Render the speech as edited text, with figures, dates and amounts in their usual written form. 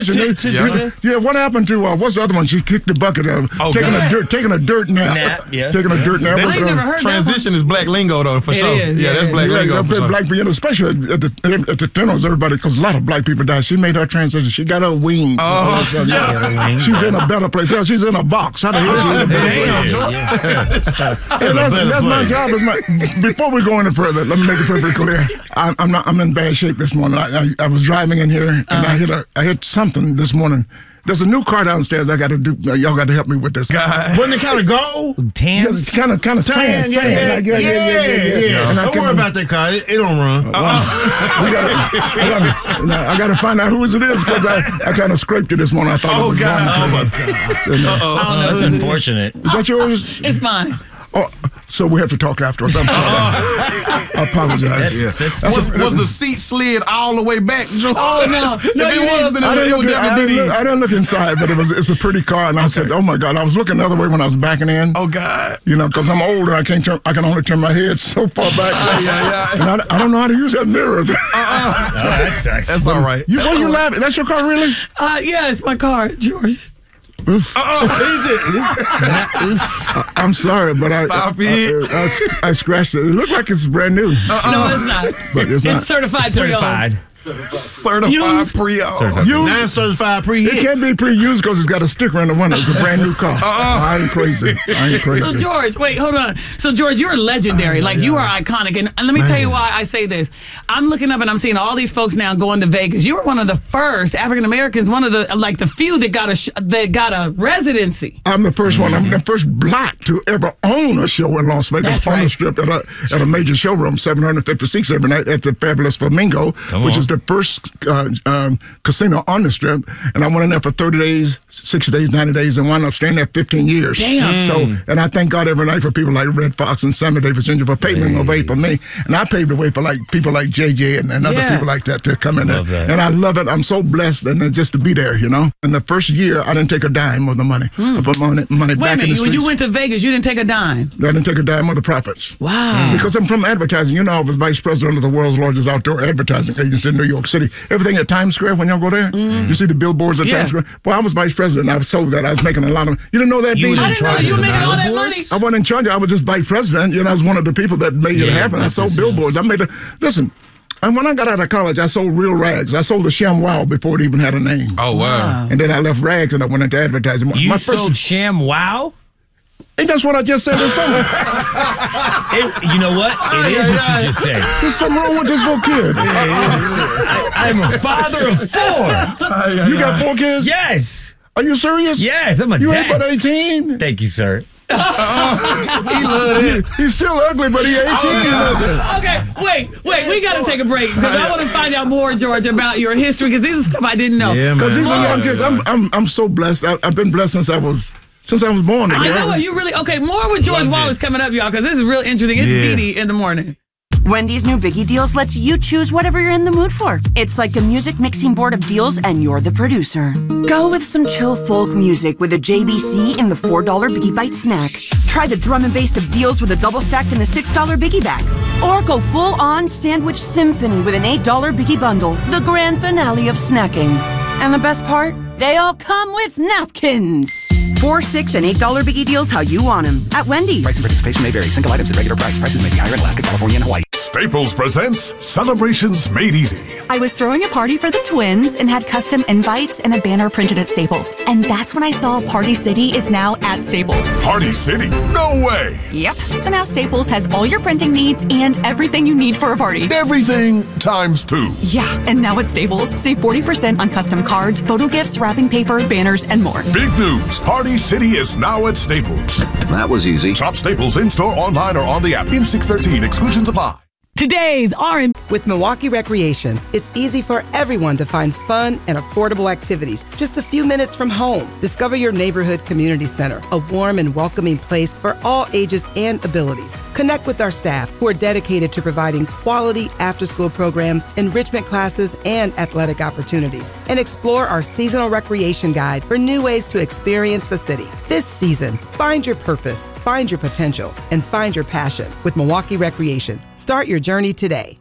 Yeah, what happened to what's the other one? She kicked the bucket of taking a dirt nap. Taking a dirt nap. I've never heard transition is black lingo though for sure. Is, yeah, that's black lingo. For sure. Black people, especially at the funerals, everybody, because a lot of black people died. She made her transition. She got her wings. She's in a better place. Hell, she's in a box. How the hell she's in a box? That's my job. Before we go any further, let me make it perfectly clear. I'm in bad shape this morning. I was driving in here and I hit something this morning. There's a new car downstairs I got to do. Y'all got to help me with this. Wasn't it kind of gold? Tan? It's kind of sand. Yeah. Don't worry about that car. It don't run. I got to find out whose it is because I kind of scraped it this morning. I thought it was That's unfortunate. Is that yours? It's mine. Oh, so we have to talk afterwards. I'm sorry. I apologize. Was the seat slid all the way back, George? Oh, no. If it was, then it would definitely be. I didn't look inside, but it's a pretty car, and I said, oh, my God. I was looking the other way when I was backing in. Oh, God. You know, because I'm older. I can only turn my head so far back. And I don't know how to use that mirror. That sucks. That's all right. What are you laughing? That's your car, really? Yeah, it's my car, George. I'm sorry, but I scratched it. It looked like it's brand new. No, it's not. But it's not. It's certified. Certified pre-owned. Non-certified pre-hit. It can't be pre-used because it's got a sticker in the window. It's a brand new car. I ain't crazy. So, George, wait, hold on. So, George, you're legendary. You are iconic. And let me tell you why I say this. I'm looking up and I'm seeing all these folks now going to Vegas. You were one of the first African Americans, one of the few that got a residency. I'm the first one. I'm the first black to ever own a show in Las Vegas on the Strip at a major showroom, 750 seats every night at the Fabulous Flamingo, which is the first casino on the Strip. And I went in there for 30 days, 60 days, 90 days, and wound up staying there 15 years. Damn. So, and I thank God every night for people like Red Fox and Sammy Davis Jr. for paving the way for me. And I paved the way for people like JJ and other people like that to come in there. And I love it. I'm so blessed and just to be there, you know. In the first year, I didn't take a dime of the money. I put money back in the streets. When you went to Vegas, you didn't take a dime? I didn't take a dime of the profits. Wow. Because I'm from advertising. You know, I was vice president of the world's largest outdoor advertising agency in New York City. Everything at Times Square, when y'all go there, you see the billboards at Times Square. Well, I was vice president. I was told that I was making a lot of. You didn't know that? I didn't know you were making all that money. I wasn't in charge. I was just vice president. You know, I was one of the people that made it happen. I sold billboards. Listen. And when I got out of college, I sold real rags. I sold the ShamWow before it even had a name. Oh, wow. And then I left rags and I went into advertising. You sold ShamWow? And that's what I just said. There's something. You know what? It is what you just said. There's something wrong with this little kid. I'm a father of 4. You got 4 kids? Yes. Are you serious? Yes, I'm a dad. You ain't but 18? Thank you, sir. He loved it. He's still ugly, but he's 18. Okay, wait. We got to take a break because I want to find out more, George, about your history because this is stuff I didn't know. Yeah, because these are young kids. I'm so blessed. I've been blessed since I was born. I know you really. Okay, more with George Wallace coming up, y'all, because this is real interesting. It's Dee Dee in the morning. Wendy's new Biggie Deals lets you choose whatever you're in the mood for. It's like a music mixing board of deals, and you're the producer. Go with some chill folk music with a JBC in the $4 Biggie Bite snack. Try the drum and bass of deals with a double stack in the $6 Biggie bag. Or go full-on sandwich symphony with an $8 Biggie bundle, the grand finale of snacking. And the best part? They all come with napkins. $4, $6, and $8 Biggie Deals how you want them at Wendy's. Price and participation may vary. Single items at regular price. Prices may be higher in Alaska, California, and Hawaii. Staples presents Celebrations Made Easy. I was throwing a party for the twins and had custom invites and a banner printed at Staples. And that's when I saw Party City is now at Staples. Party City? No way! Yep. So now Staples has all your printing needs and everything you need for a party. Everything times 2. Yeah, and now at Staples, save 40% on custom cards, photo gifts, wrapping paper, banners, and more. Big news! Party City is now at Staples. That was easy. Shop Staples in-store, online, or on the app. In 613, exclusions apply. Today's R&B. With Milwaukee Recreation, it's easy for everyone to find fun and affordable activities just a few minutes from home. Discover your neighborhood community center, a warm and welcoming place for all ages and abilities. Connect with our staff who are dedicated to providing quality after-school programs, enrichment classes, and athletic opportunities. And explore our seasonal recreation guide for new ways to experience the city. This season, find your purpose, find your potential, and find your passion with Milwaukee Recreation. Start your journey today.